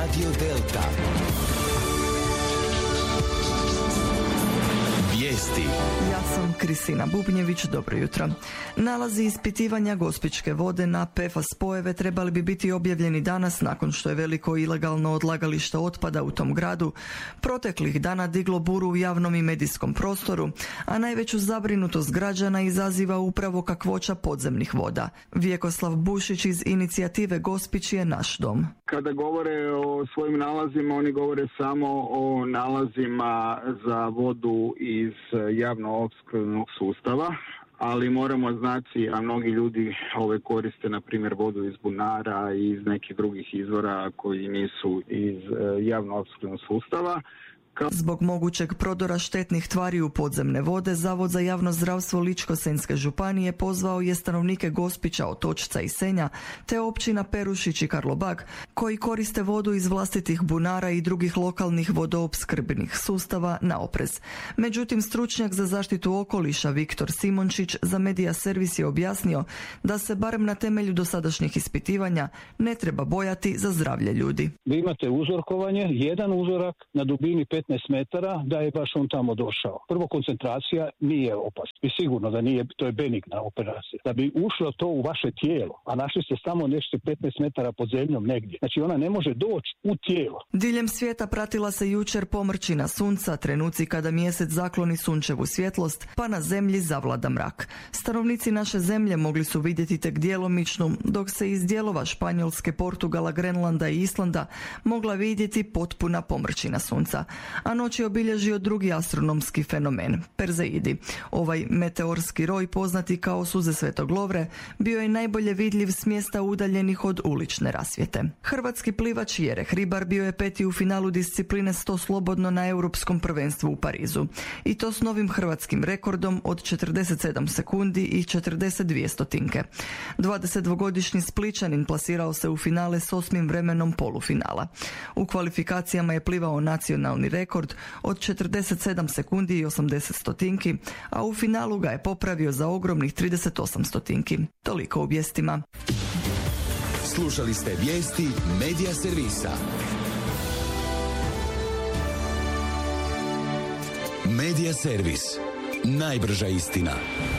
Radio Delta. Vijesti. Ja sam Kristina Bubnjević, dobro jutro. Nalazi ispitivanja Gospićke vode na PFAS spojeve trebali bi biti objavljeni danas nakon što je veliko ilegalno odlagalište otpada u tom gradu proteklih dana diglo buru u javnom i medijskom prostoru, a najveću zabrinutost građana izaziva upravo kakvoća podzemnih voda. Vjekoslav Bušić iz inicijative Gospić je naš dom. Kada govore o svojim nalazima, oni govore samo o nalazima za vodu iz javno-opskrbnog sustava, ali moramo znati, a mnogi ljudi koriste na primjer vodu iz bunara i iz nekih drugih izvora koji nisu iz javno-opskrbnog sustava. Zbog mogućeg prodora štetnih tvari u podzemne vode, Zavod za javno zdravstvo Ličko-senjske županije pozvao je stanovnike Gospića, Otočca i Senja, te općina Perušić i Karlobag, koji koriste vodu iz vlastitih bunara i drugih lokalnih vodoopskrbnih sustava na oprez. Međutim, stručnjak za zaštitu okoliša Viktor Simončić za Medija Servis je objasnio da se barem na temelju dosadašnjih ispitivanja ne treba bojati za zdravlje ljudi. Vi imate uzorkovanje, jedan uzorak na dubini 15 metara, da je baš on tamo došao. Prvo, koncentracija nije opasna. I sigurno da nije, to je benigna operacija. Da bi ušlo to u vaše tijelo, a našli ste samo nešto 15 metara pod zemljom negdje. Znači ona ne može doći u tijelo. Diljem svijeta pratila se jučer pomrčina sunca, trenuci kada mjesec zakloni sunčevu svjetlost, pa na zemlji zavlada mrak. Stanovnici naše zemlje mogli su vidjeti tek djelomičnu, dok se iz dijelova Španjolske, Portugala, Grenlanda i Islanda mogla vidjeti potpuna pomrčina sunca. A noć je obilježio drugi astronomski fenomen, Perzeidi. Ovaj meteorski roj, poznati kao suze Svetog Lovre, bio je najbolje vidljiv s mjesta udaljenih od ulične rasvjete. Hrvatski plivač Jereh Ribar bio je peti u finalu discipline 100 slobodno na Europskom prvenstvu u Parizu. I to s novim hrvatskim rekordom od 47 sekundi i 42 stotinke. 22-godišnji Splićanin plasirao se u finale s 8. vremenom polufinala. U kvalifikacijama je plivao nacionalni rekord od 47 sekundi i 80 stotinki, a u finalu ga je popravio za ogromnih 38 stotinki. Toliko u vijestima. Slušali ste vijesti Medija Servisa. Medija Servis. Najbrža istina.